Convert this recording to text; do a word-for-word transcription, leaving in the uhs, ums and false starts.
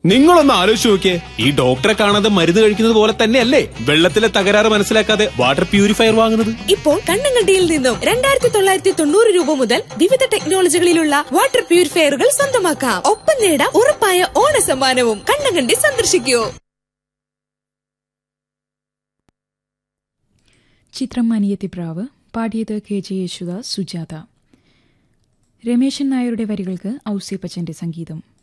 നിങ്ങളൊന്ന് ആലോചിച്ച് നോക്കിയേ, ഈ ഡോക്ടറെ കാണാതെ മരുന്ന് കഴിക്കുന്നത് പോലെ തന്നെയല്ലേ വെള്ളത്തിലെ തകരാറ് മനസ്സിലാക്കാതെ വാട്ടർ പ്യൂരിഫയർ വാങ്ങുന്നത്. ഇപ്പോൾ കണ്ണങ്കണ്ടിയിൽ നിന്നും രണ്ടായിരത്തി തൊള്ളായിരത്തി തൊണ്ണൂറ് രൂപ മുതൽ വിവിധ ടെക്നോളജികളിലുള്ള വാട്ടർ പ്യൂരിഫയറുകൾ സ്വന്തമാക്കാം. ഒപ്പം നേടാം ഉറപ്പായ ഓണ സമ്മാനവും. കണ്ണങ്കണ്ടി സന്ദർശിക്കൂ. ചിത്രം അനിയത്തിപ്രാവ്. പാടിയത് കെ ജെ യേശുദാസ്, സുജാത. രമേശൻ നായരുടെ വരികൾക്ക് ഔസേപ്പച്ചന്റെ സംഗീതം.